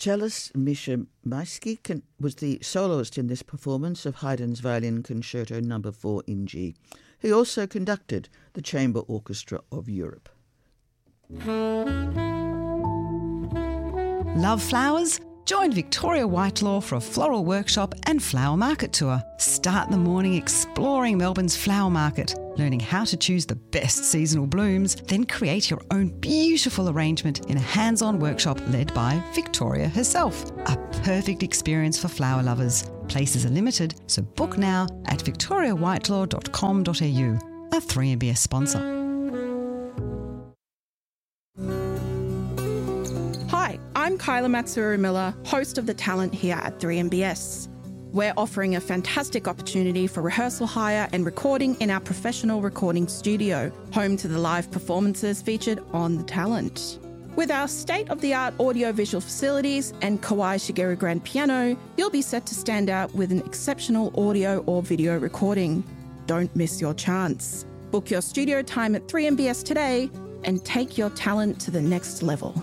Cellist Misha Maisky was the soloist in this performance of Haydn's Violin Concerto No. 4 in G. He also conducted the Chamber Orchestra of Europe. Love flowers? Join Victoria Whitelaw for a floral workshop and flower market tour. Start the morning exploring Melbourne's flower market, learning how to choose the best seasonal blooms, then create your own beautiful arrangement in a hands-on workshop led by Victoria herself. A perfect experience for flower lovers. Places are limited, so book now at victoriawhitelaw.com.au. A 3MBS sponsor. Hi, I'm Kyla Matsuru-Miller, host of The Talent here at 3MBS. We're offering a fantastic opportunity for rehearsal hire and recording in our professional recording studio, home to the live performances featured on The Talent. With our state-of-the-art audio-visual facilities and Kawai Shigeru grand piano, you'll be set to stand out with an exceptional audio or video recording. Don't miss your chance. Book your studio time at 3MBS today and take your talent to the next level.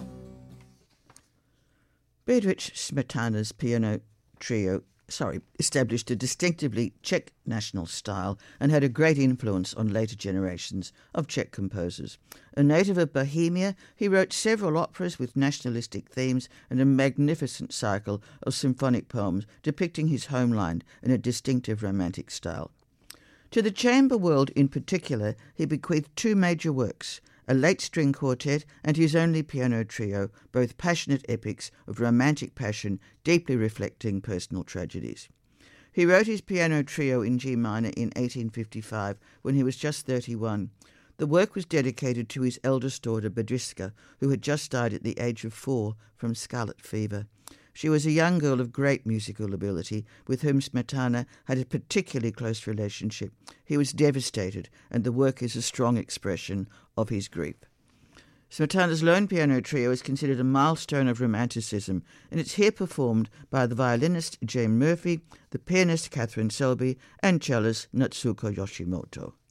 Bedřich Smetana's piano trio established a distinctively Czech national style and had a great influence on later generations of Czech composers. A native of Bohemia, he wrote several operas with nationalistic themes and a magnificent cycle of symphonic poems depicting his homeland in a distinctive romantic style. To the chamber world in particular, he bequeathed two major works, a late string quartet and his only piano trio, both passionate epics of romantic passion deeply reflecting personal tragedies. He wrote his piano trio in G minor in 1855 when he was just 31. The work was dedicated to his eldest daughter, Bedřiška, who had just died at the age of 4 from scarlet fever. She was a young girl of great musical ability, with whom Smetana had a particularly close relationship. He was devastated, and the work is a strong expression of his grief. Smetana's lone piano trio is considered a milestone of Romanticism, and it's here performed by the violinist Jane Murphy, the pianist Catherine Selby, and cellist Natsuko Yoshimoto.